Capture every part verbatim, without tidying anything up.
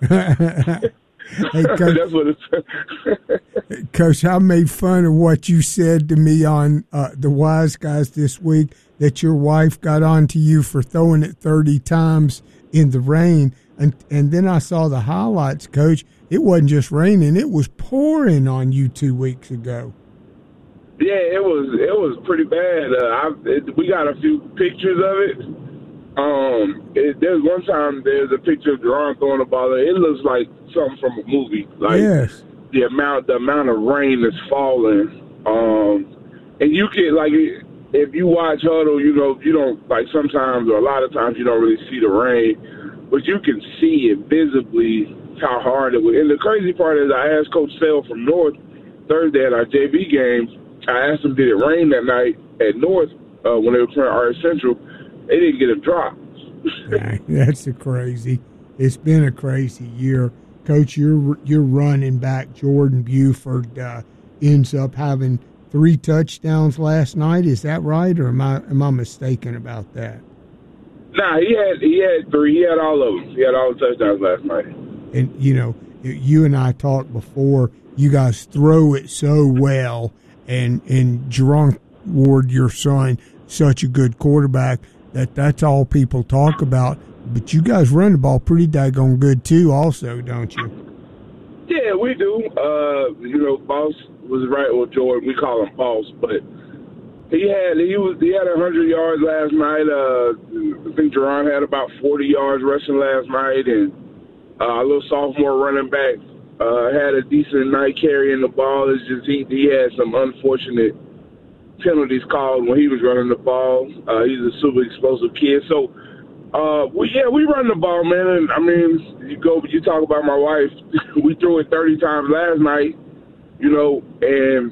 Hey, Coach, That's what it's. Coach, I made fun of what you said to me on uh, the Wise Guys this week, that your wife got on to you for throwing it thirty times in the rain. And, and then I saw the highlights, Coach. It wasn't just raining. It was pouring on you two weeks ago. Yeah, it was it was pretty bad. Uh, I, it, we got a few pictures of it. Um, it, there's one time there's a picture of Jerron throwing the ball. It looks like something from a movie. Like yes. the amount the amount of rain that's falling. Um, and you can like if you watch Huddle, you know you don't like sometimes or a lot of times you don't really see the rain, but you can see it visibly how hard it was. And the crazy part is I asked Coach Sale from North Thursday at our J V game. I asked him, did it rain that night at North uh, when they were playing Art Central? They didn't get a drop. That's a crazy. It's been a crazy year, Coach. Your your running back Jordan Buford uh, ends up having three touchdowns last night. Is that right, or am I am I mistaken about that? Nah, he had he had three. He had all of them. He had all the touchdowns last night. And you know, you and I talked before. You guys throw it so well, and and Jerron Ward, your son, such a good quarterback. That that's all people talk about. But you guys run the ball pretty daggone good too, also, don't you? Yeah, we do. Uh, you know, Boss was right with Jordan. We call him Boss, but he had he was he had a hundred yards last night. Uh, I think Jerron had about forty yards rushing last night, and uh, a little sophomore running back uh, had a decent night carrying the ball. It's just he he had some unfortunate penalties called when he was running the ball. Uh, he's a super explosive kid. So, uh, we, yeah, we run the ball, man. And, I mean, you go, you talk about my wife. We threw it thirty times last night, you know, and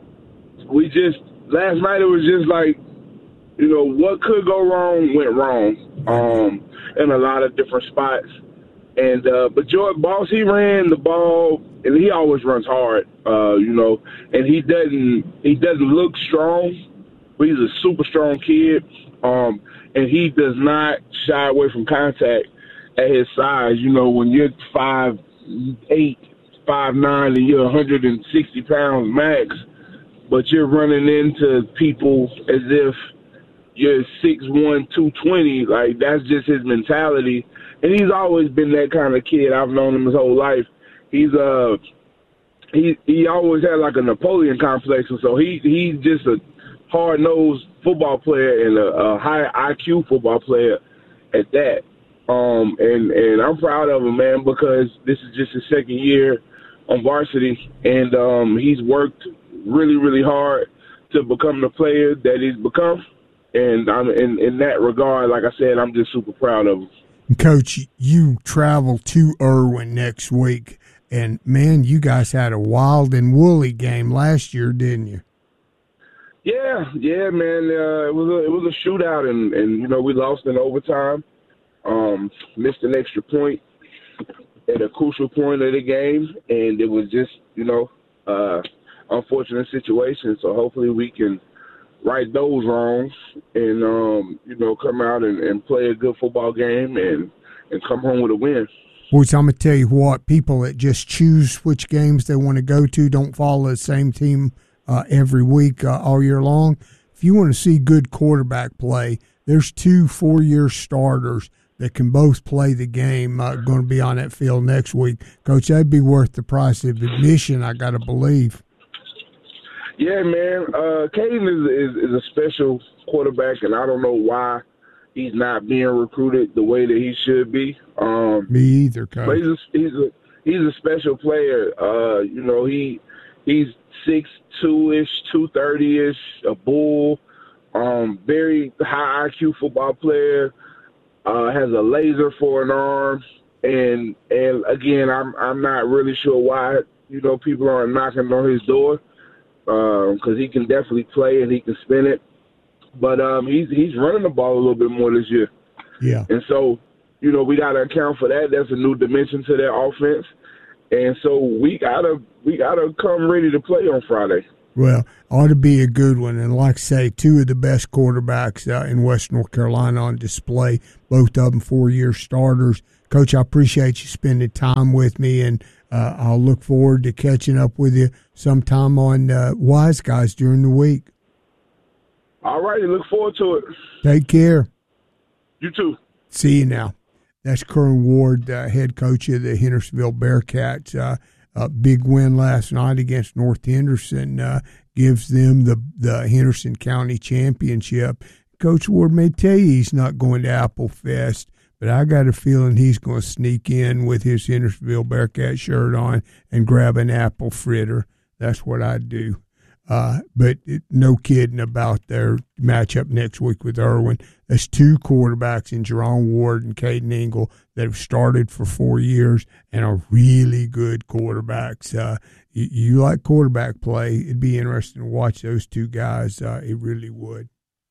we just, last night it was just like, you know, what could go wrong went wrong um, in a lot of different spots. And uh, but George Boss, he ran the ball, and he always runs hard, uh, you know. And he doesn't he doesn't look strong, but he's a super strong kid. Um, and he does not shy away from contact at his size. You know, when you're five eight, five nine, and you're one hundred sixty pounds max, but you're running into people as if you're six one, two twenty. Like, that's just his mentality. And he's always been that kind of kid. I've known him his whole life. He's uh he he always had like a Napoleon complex, and so he he's just a hard nosed football player and a, a high I Q football player at that. Um and and I'm proud of him, man, because this is just his second year on varsity, and um he's worked really really hard to become the player that he's become. And I'm in in that regard, like I said, I'm just super proud of him. Coach, you travel to Irwin next week, and, man, you guys had a wild and woolly game last year, didn't you? Yeah, yeah, man. Uh, it was a, it was a shootout, and, and, you know, we lost in overtime, um, missed an extra point at a crucial point of the game, and it was just, you know, uh, unfortunate situation. So hopefully we can right those wrongs and, um, you know, come out and, and play a good football game and, and come home with a win. Boys, I'm going to tell you what, people that just choose which games they want to go to, don't follow the same team uh, every week uh, all year long. If you want to see good quarterback play, there's two four-year starters that can both play the game uh, going to be on that field next week. Coach, that'd be worth the price of admission, I got to believe. Yeah, man. Uh, Caden is, is is a special quarterback, and I don't know why he's not being recruited the way that he should be. Um, Me either, Coach. But he's a, he's a he's a special player. Uh, you know, he he's six two ish, two thirty ish, a bull. Um, very high I Q football player. Uh, has a laser for an arm, and and again, I'm I'm not really sure why you know people aren't knocking on his door. Because um, he can definitely play and he can spin it, but um, he's he's running the ball a little bit more this year. Yeah, and so you know we got to account for that. That's a new dimension to their offense, and so we gotta we gotta come ready to play on Friday. Well, ought to be a good one, and like I say, two of the best quarterbacks uh, in West North Carolina on display. Both of them four-year starters. Coach, I appreciate you spending time with me, and uh, I'll look forward to catching up with you sometime on uh, Wise Guys during the week. All righty, look forward to it. Take care. You too. See you now. That's Kern Ward, uh, head coach of the Hendersonville Bearcats. Uh, a big win last night against North Henderson uh, gives them the, the Henderson County Championship. Coach Ward may tell you he's not going to Apple Fest, but I got a feeling he's going to sneak in with his Hendersonville Bearcat shirt on and grab an apple fritter. That's what I'd do. Uh, but it, no kidding about their matchup next week with Irwin. There's two quarterbacks in Jerron Ward and Caden Engle that have started for four years and are really good quarterbacks. Uh, you, you like quarterback play, it'd be interesting to watch those two guys. Uh, it really would.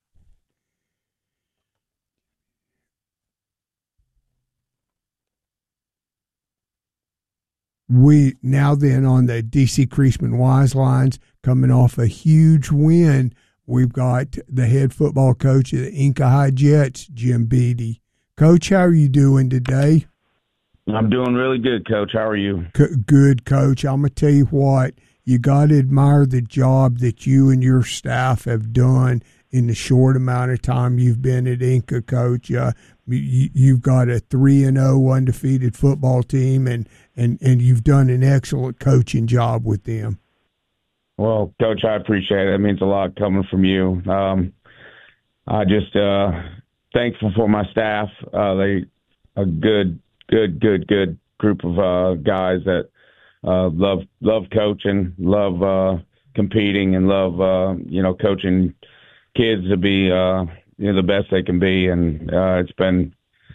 We now then on the D C Creasman Wise lines, coming off a huge win, we've got the head football coach of the Inca High Jets, Jim Beatty. Coach, how are you doing today? I'm doing really good, Coach. How are you? C- good, Coach. I'm going to tell you what, you got to admire the job that you and your staff have done in the short amount of time you've been at Inca, Coach. Uh, you, you've got a three and oh undefeated football team, and, and, and you've done an excellent coaching job with them. Well, Coach, I appreciate it. It means a lot coming from you. Um, I just uh, thankful for my staff. Uh, they a good, good, good, good group of uh, guys that uh, love love coaching, love uh, competing, and love uh, you know coaching kids to be uh, you know the best they can be. And uh, it's been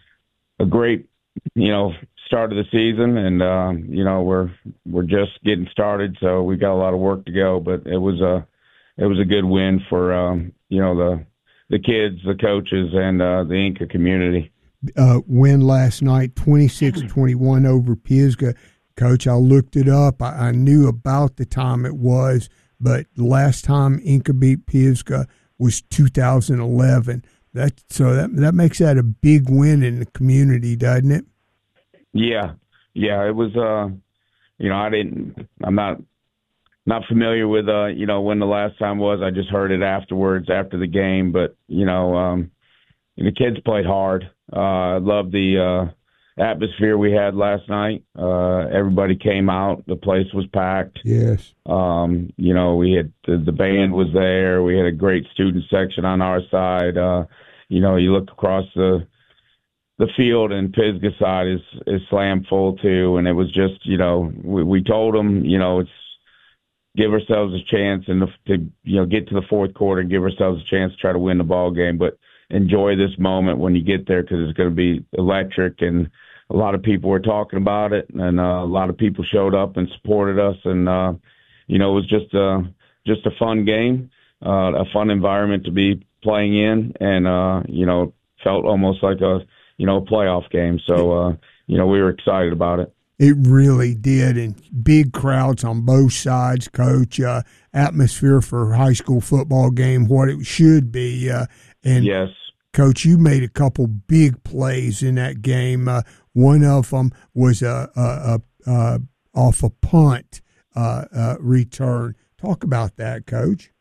a great you know start of the season, and uh, you know we're we're just getting started, so we got a lot of work to go. But it was a it was a good win for um, you know the the kids, the coaches, and uh, the Inca community. Uh, win last night, twenty-six twenty-one over Pisgah. Coach, I looked it up. I, I knew about the time it was, but the last time Inca beat Pisgah was two thousand eleven. That so that that makes that a big win in the community, doesn't it? Yeah, yeah. It was. Uh, you know, I didn't. I'm not not familiar with uh, you know, when the last time was. I just heard it afterwards, after the game. But you know, um, the kids played hard. Uh, I love the uh, atmosphere we had last night. Uh, everybody came out. The place was packed. Yes. Um, you know, we had the, the band was there. We had a great student section on our side. Uh, you know, you look across the the field, and Pisgah side is is slam full too. And it was just, you know, we, we told them, you know, it's give ourselves a chance and to you know get to the fourth quarter and give ourselves a chance to try to win the ball game, but enjoy this moment when you get there, because it's going to be electric. And a lot of people were talking about it, and uh, a lot of people showed up and supported us. And, uh, you know, it was just a, just a fun game, uh, a fun environment to be playing in, and, uh, you know, felt almost like a, you know, a playoff game. So, uh, you know, we were excited about it. It really did, and big crowds on both sides, Coach. Uh, atmosphere for a high school football game, what it should be. Uh, and yes. Coach, you made a couple big plays in that game. Uh, one of them was a, a, a, a off a punt uh, uh, return. Talk about that, Coach.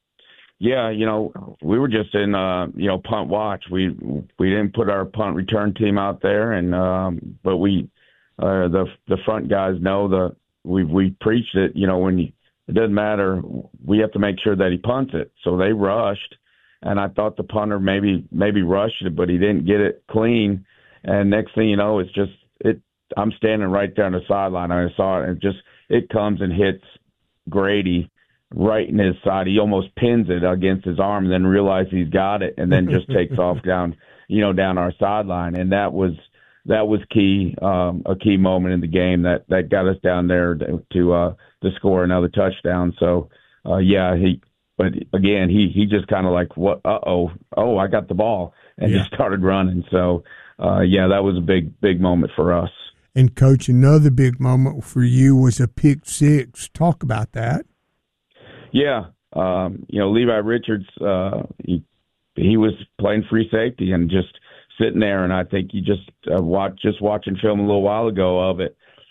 Yeah, you know, we were just in, uh, you know, punt watch. We we didn't put our punt return team out there, and um, but we uh, the the front guys know the we we preached it. You know, when you, it doesn't matter, we have to make sure that he punts it. So they rushed. And I thought the punter maybe maybe rushed it, but he didn't get it clean. And next thing you know, it's just it. I'm standing right there on the sideline. I saw it, and it just it comes and hits Grady right in his side. He almost pins it against his arm, and then realizes he's got it, and then just takes off down, you know, down our sideline. And that was that was key, um, a key moment in the game that that got us down there to to, uh, to score another touchdown. So uh, yeah, he. But again, he, he just kind of like, what? Uh oh, oh, I got the ball, and yeah. Just started running. So, uh, yeah, that was a big, big moment for us. And Coach, another big moment for you was a pick six. Talk about that. Yeah, um, you know, Levi Richards, uh, he he was playing free safety and just sitting there, and I think you just uh, watch just watching film a little while ago of it.